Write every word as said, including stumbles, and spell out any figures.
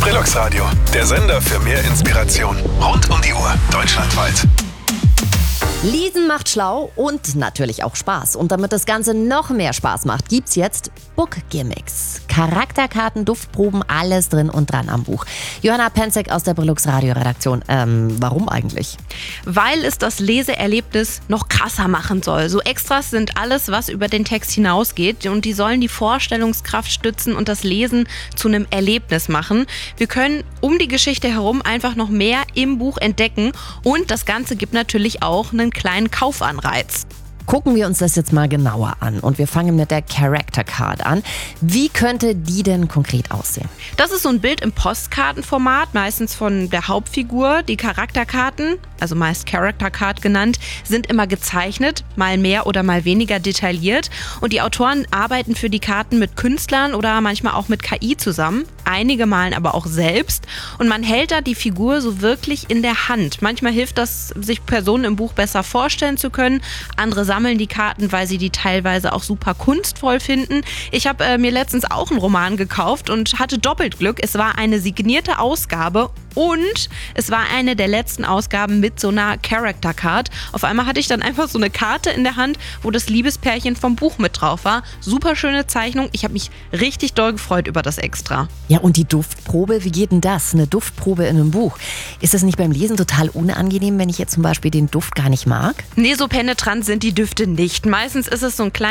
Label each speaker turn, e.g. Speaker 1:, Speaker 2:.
Speaker 1: Brillux Radio, der Sender für mehr Inspiration. Rund um die Uhr, deutschlandweit.
Speaker 2: Lesen macht schlau und natürlich auch Spaß. Und damit das Ganze noch mehr Spaß macht, gibt's jetzt Book Gimmicks. Charakterkarten, Duftproben, alles drin und dran am Buch. Johanna Penzek aus der Brillux Radio Redaktion. Ähm, warum eigentlich?
Speaker 3: Weil es das Leseerlebnis noch krasser machen soll. So Extras sind alles, was über den Text hinausgeht, und die sollen die Vorstellungskraft stützen und das Lesen zu einem Erlebnis machen. Wir können um die Geschichte herum einfach noch mehr im Buch entdecken, und das Ganze gibt natürlich auch einen kleinen Kaufanreiz.
Speaker 2: Gucken wir uns das jetzt mal genauer an und wir fangen mit der Character Card an. Wie könnte die denn konkret aussehen?
Speaker 3: Das ist so ein Bild im Postkartenformat, meistens von der Hauptfigur. Die Charakterkarten, also meist Character Card genannt, sind immer gezeichnet, mal mehr oder mal weniger detailliert. Und die Autoren arbeiten für die Karten mit Künstlern oder manchmal auch mit K I zusammen. Einige malen aber auch selbst, und man hält da die Figur so wirklich in der Hand. Manchmal hilft das, sich Personen im Buch besser vorstellen zu können. Andere sammeln die Karten, weil sie die teilweise auch super kunstvoll finden. Ich habe äh, mir letztens auch einen Roman gekauft und hatte doppelt Glück. Es war eine signierte Ausgabe und es war eine der letzten Ausgaben mit so einer Character Card. Auf einmal hatte ich dann einfach so eine Karte in der Hand, wo das Liebespärchen vom Buch mit drauf war. Super schöne Zeichnung. Ich habe mich richtig doll gefreut über das Extra.
Speaker 2: Ja, und die Duftprobe, wie geht denn das? Eine Duftprobe in einem Buch. Ist das nicht beim Lesen total unangenehm, wenn ich jetzt zum Beispiel den Duft gar nicht mag?
Speaker 3: Nee, so penetrant sind die Düfte nicht. Meistens ist es so ein kleines